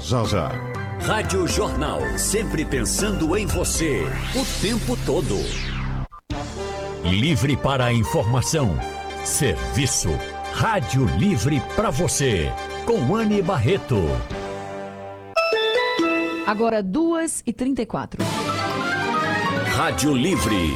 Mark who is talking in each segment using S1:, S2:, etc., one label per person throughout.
S1: já já.
S2: Rádio Jornal, sempre pensando em você, o tempo todo. Livre para a informação. Serviço. Rádio Livre para você. Com Anne Barreto.
S3: Agora 2h34.
S2: Rádio Livre.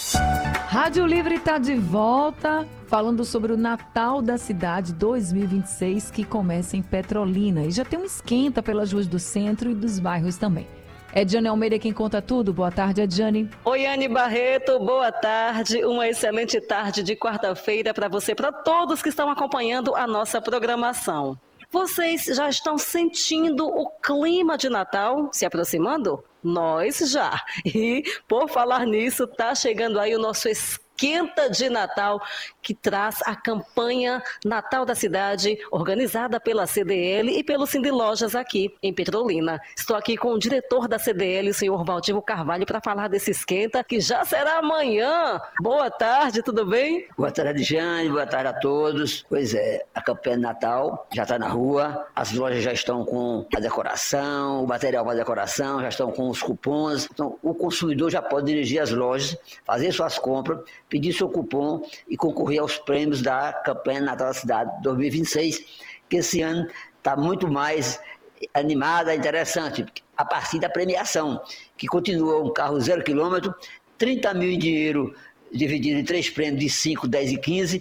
S3: Rádio Livre está de volta, falando sobre o Natal da Cidade 2026, que começa em Petrolina. E já tem um esquenta pelas ruas do centro e dos bairros também. Ediane Almeida quem conta tudo. Boa tarde, Ediane.
S4: Oi, Anne Barreto, boa tarde. Uma excelente tarde de quarta-feira para você, para todos que estão acompanhando a nossa programação. Vocês já estão sentindo o clima de Natal se aproximando? Nós já. E por falar nisso, está chegando aí o nosso Esquenta de Natal, que traz a campanha Natal da Cidade, organizada pela CDL e pelo Cindy Lojas aqui em Petrolina. Estou aqui com o diretor da CDL, o senhor Valdivo Carvalho, para falar desse esquenta, que já será amanhã. Boa tarde, tudo bem?
S5: Boa tarde, Jane, boa tarde a todos. Pois é, a campanha de Natal já está na rua, as lojas já estão com a decoração, o material para decoração, já estão com os cupons. Então, o consumidor já pode dirigir às lojas, fazer suas compras, pedir seu cupom e concorrer aos prêmios da campanha Natal da Cidade 2026, que esse ano está muito mais animada, interessante, a partir da premiação, que continua um carro 0 km, 30 mil em dinheiro, dividido em 3 prêmios de 5, 10 e 15,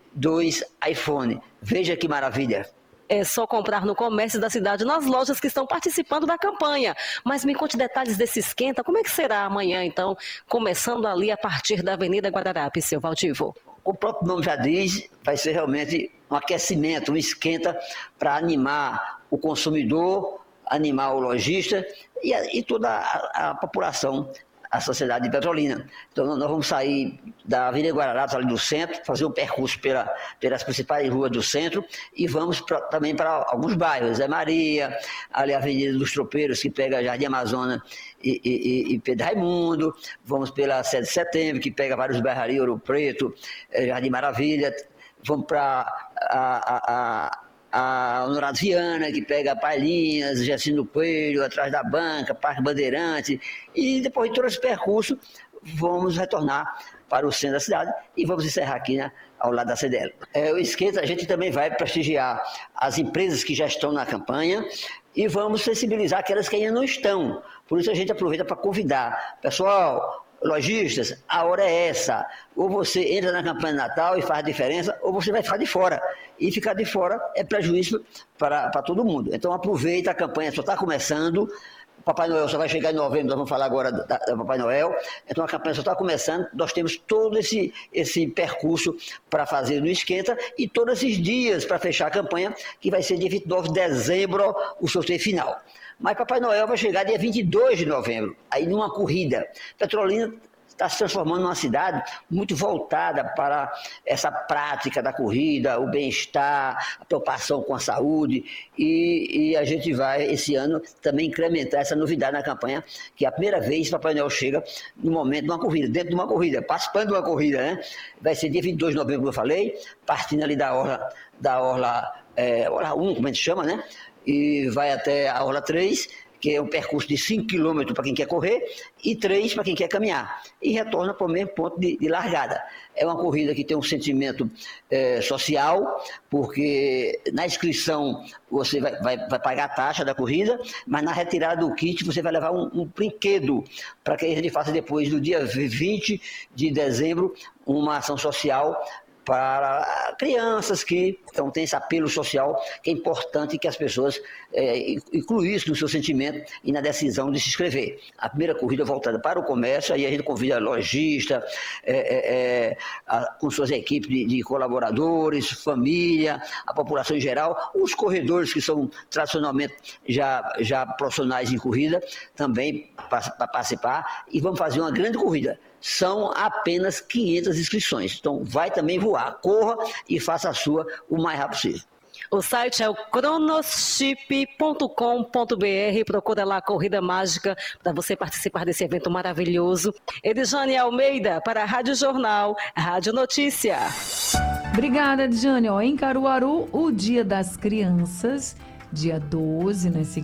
S5: 2 iPhone. Veja que maravilha!
S4: É só comprar no comércio da cidade, nas lojas que estão participando da campanha. Mas me conte detalhes desse esquenta. Como é que será amanhã, então, começando ali a partir da Avenida Guararapes, seu Valdivo?
S5: O próprio nome já diz, vai ser realmente um aquecimento, um esquenta para animar o consumidor, animar o lojista e toda a população, a sociedade de Petrolina. Então nós vamos sair da Avenida Guararapes, ali do centro, fazer um percurso pelas principais ruas do centro e vamos também para alguns bairros, Zé Maria, ali a Avenida dos Tropeiros, que pega Jardim Amazonas e Pedro Raimundo, vamos pela 7 de Setembro, que pega vários bairros ali, Ouro Preto, Jardim Maravilha, vamos para a Honorado Viana, que pega Palhinhas, Jacino Coelho, atrás da banca, Parque Bandeirante, e depois de todo esse percurso, vamos retornar para o centro da cidade e vamos encerrar aqui, né, ao lado da CDL. O esquenta, a gente também vai prestigiar as empresas que já estão na campanha e vamos sensibilizar aquelas que ainda não estão. Por isso a gente aproveita para convidar, pessoal, lojistas, a hora é essa. Ou você entra na campanha de Natal e faz a diferença, ou você vai ficar de fora. E ficar de fora é prejuízo para todo mundo. Então aproveita, a campanha só está começando. O Papai Noel só vai chegar em novembro, nós vamos falar agora da Papai Noel. Então a campanha só está começando, nós temos todo esse percurso para fazer no Esquenta e todos esses dias para fechar a campanha, que vai ser dia 29 de dezembro, o sorteio final. Mas Papai Noel vai chegar dia 22 de novembro, aí numa corrida. Petrolina está se transformando numa cidade muito voltada para essa prática da corrida, o bem-estar, a preocupação com a saúde, e a gente vai, esse ano, também incrementar essa novidade na campanha, que é a primeira vez Papai Noel chega no momento de uma corrida, dentro de uma corrida, participando de uma corrida, né? Vai ser dia 22 de novembro, como eu falei, partindo ali da Orla 1, como a gente chama, né? E vai até a Orla 3, que é um percurso de 5 km para quem quer correr e 3 para quem quer caminhar. E retorna para o mesmo ponto de largada. É uma corrida que tem um sentimento social, porque na inscrição você vai pagar a taxa da corrida, mas na retirada do kit você vai levar um brinquedo para que a gente faça depois, no dia 20 de dezembro, uma ação social para crianças que então, tem esse apelo social, que é importante que as pessoas incluam isso no seu sentimento e na decisão de se inscrever. A primeira corrida voltada para o comércio, aí a gente convida lojista, com suas equipes de colaboradores, família, a população em geral, os corredores que são tradicionalmente já profissionais em corrida, também para participar, e vamos fazer uma grande corrida. São apenas 500 inscrições. Então, vai também voar. Corra e faça a sua o mais rápido possível.
S4: O site é o cronoship.com.br. Procura lá a Corrida Mágica para você participar desse evento maravilhoso. Edjane Almeida para a Rádio Jornal, Rádio Notícia.
S3: Obrigada, Edjane. Em Caruaru, o Dia das Crianças, dia 12, né?